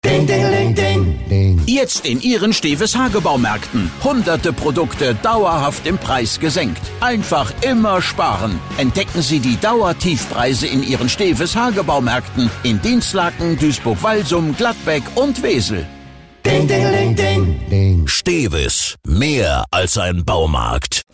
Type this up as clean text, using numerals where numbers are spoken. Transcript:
Ding, ding, ding, ding. Jetzt in Ihren Steves Hagebaumärkten. Hunderte Produkte dauerhaft im Preis gesenkt. Einfach immer sparen. Entdecken Sie die Dauertiefpreise in Ihren Steves Hagebaumärkten in Dinslaken, Duisburg-Walsum, Gladbeck und Wesel. Ding, ding, ding, ding, ding. Steves, mehr als ein Baumarkt.